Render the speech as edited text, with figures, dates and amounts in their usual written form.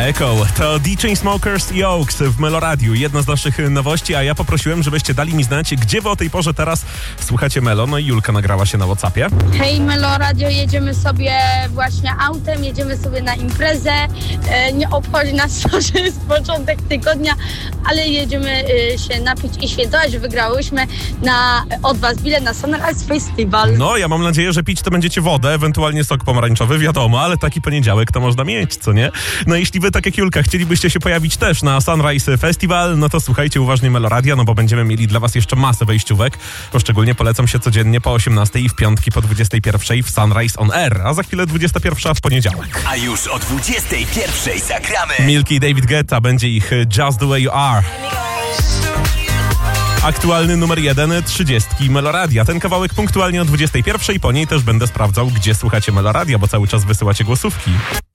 Echo to The Chainsmokers i Oaks w Meloradiu. Jedna z naszych nowości, a ja poprosiłem, żebyście dali mi znać, gdzie wy o tej porze teraz słuchacie Melo. No i Julka nagrała się na WhatsAppie. Hej Meloradio, jedziemy sobie właśnie autem, jedziemy sobie na imprezę. Nie obchodzi nas to, że jest początek tygodnia, ale jedziemy się napić i świętować. Wygrałyśmy od was bilet na Sunrise Festival. No, ja mam nadzieję, że pić to będziecie wodę, ewentualnie sok pomarańczowy, wiadomo, ale taki poniedziałek to można mieć, co nie? No jeśli wy, tak jak Julka, chcielibyście się pojawić też na Sunrise Festival, no to słuchajcie uważnie Meloradia, no bo będziemy mieli dla was jeszcze masę wejściówek. Szczególnie polecam się codziennie po 18 i w piątki po 21 w Sunrise on Air, a za chwilę 21 w poniedziałek. A już o 21 zagramy. Milky i David Guetta, będzie ich Just the Way You Are. Aktualny numer 1 30 Meloradia. Ten kawałek punktualnie o 21 i po niej też będę sprawdzał, gdzie słuchacie Meloradia, bo cały czas wysyłacie głosówki.